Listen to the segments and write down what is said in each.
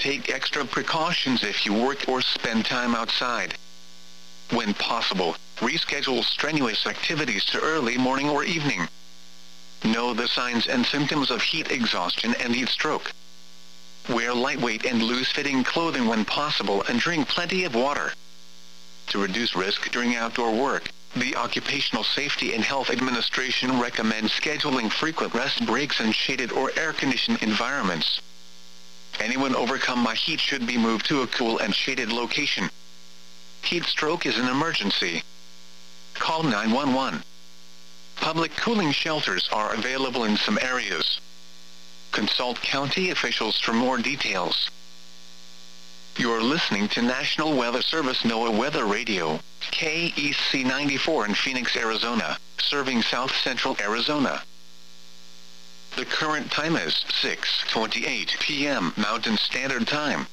take extra precautions if you work or spend time outside. When possible, reschedule strenuous activities to early morning or evening. Know the signs and symptoms of heat exhaustion and heat stroke. Wear lightweight and loose-fitting clothing when possible and drink plenty of water. To reduce risk during outdoor work, the Occupational Safety and Health Administration recommends scheduling frequent rest breaks in shaded or air-conditioned environments. Anyone overcome by heat should be moved to a cool and shaded location. Heat stroke is an emergency. Call 911. Public cooling shelters are available in some areas. Consult county officials for more details. You're listening to National Weather Service NOAA Weather Radio, KEC 94 in Phoenix, Arizona, serving South Central Arizona. The current time is 6:28 p.m. Mountain Standard Time.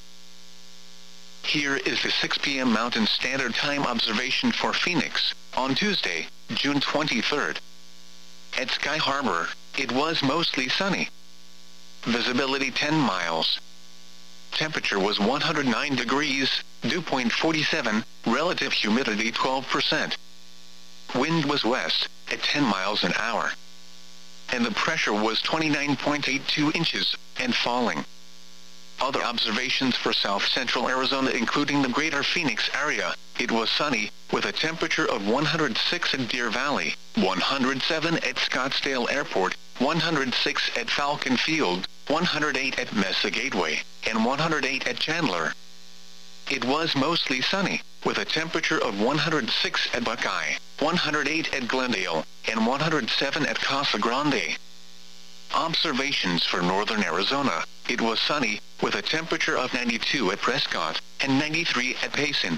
Here is the 6 p.m. Mountain Standard Time observation for Phoenix, on Tuesday, June 23rd. At Sky Harbor, it was mostly sunny. Visibility 10 miles. Temperature was 109 degrees, dew point 47, relative humidity 12%. Wind was west, at 10 miles an hour. And the pressure was 29.82 inches, and falling. Other observations for South Central Arizona including the greater Phoenix area, it was sunny, with a temperature of 106 at Deer Valley, 107 at Scottsdale Airport, 106 at Falcon Field, 108 at Mesa Gateway, and 108 at Chandler. It was mostly sunny, with a temperature of 106 at Buckeye, 108 at Glendale, and 107 at Casa Grande. Observations for northern Arizona, it was sunny, with a temperature of 92 at Prescott, and 93 at Payson.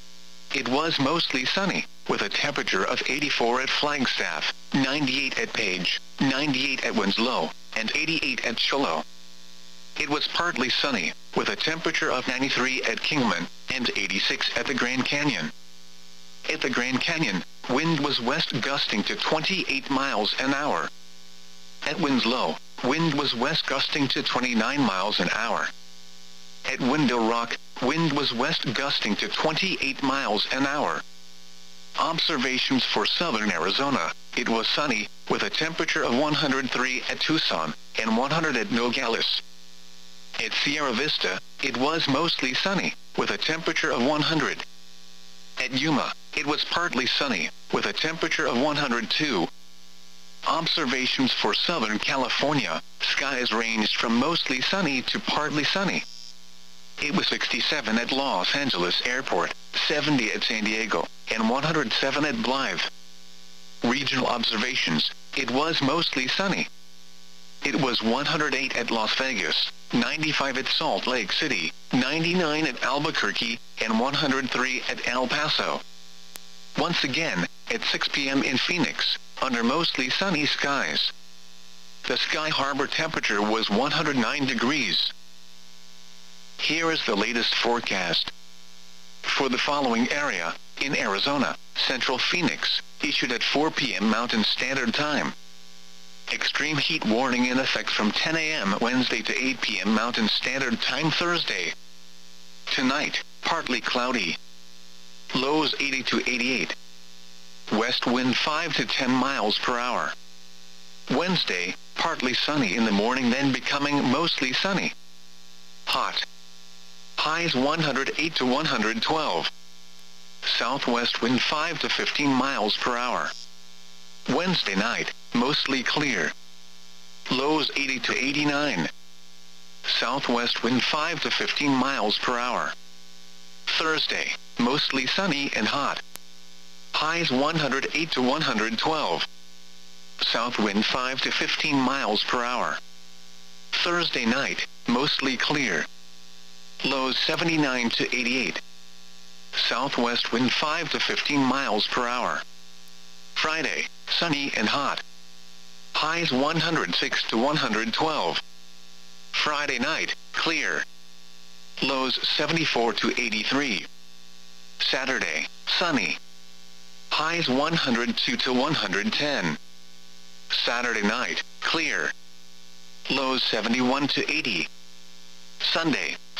It was mostly sunny, with a temperature of 84 at Flagstaff, 98 at Page, 98 at Winslow, and 88 at Shiloh. It was partly sunny, with a temperature of 93 at Kingman, and 86 at the Grand Canyon. At the Grand Canyon, wind was west gusting to 28 miles an hour. At Winslow, wind was west gusting to 29 miles an hour. At Window Rock, wind was west gusting to 28 miles an hour. Observations for southern Arizona, it was sunny, with a temperature of 103 at Tucson, and 100 at Nogales. At Sierra Vista, it was mostly sunny, with a temperature of 100. At Yuma, it was partly sunny, with a temperature of 102. Observations for Southern California, skies ranged from mostly sunny to partly sunny. It was 67 at Los Angeles Airport, 70 at San Diego, and 107 at Blythe. Regional observations, it was mostly sunny. It was 108 at Las Vegas, 95 at Salt Lake City, 99 at Albuquerque, and 103 at El Paso. Once again, at 6 p.m. in Phoenix, under mostly sunny skies. The Sky Harbor temperature was 109 degrees. Here is the latest forecast. For the following area, in Arizona, Central Phoenix, issued at 4 p.m. Mountain Standard Time. Extreme heat warning in effect from 10 a.m. Wednesday to 8 p.m. Mountain Standard Time Thursday. Tonight, partly cloudy. Lows 80 to 88. West wind 5 to 10 miles per hour. Wednesday, partly sunny in the morning then becoming mostly sunny. Hot. Highs 108 to 112. Southwest wind 5 to 15 miles per hour. Wednesday night, mostly clear. Lows 80 to 89. Southwest wind 5 to 15 miles per hour. Thursday, mostly sunny and hot. Highs 108 to 112. South wind 5 to 15 miles per hour. Thursday night, mostly clear. Lows 79 to 88. Southwest wind 5 to 15 miles per hour. Friday, sunny and hot. Highs 106 to 112. Friday night, clear. Lows 74 to 83. Saturday, sunny. Highs 102 to 110. Saturday night, clear. Lows 71 to 80. Sunday,